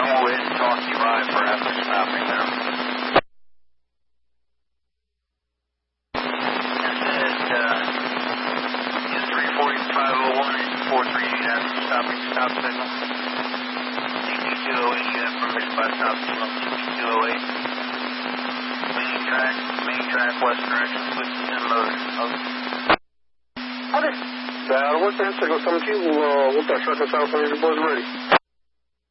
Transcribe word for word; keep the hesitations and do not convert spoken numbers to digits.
we'll go ahead and talk you live for after stopping there. This is uh, is three forty-five oh one and four three eight after stopping stop signal. C P two oh eight, you have permission by stop signal C P two oh eight. Main track, main track, west direction, switches in motor. Over. Okay. Uh, what's that signal coming to you? We'll, uh, we'll start shutting this out when your boys are ready.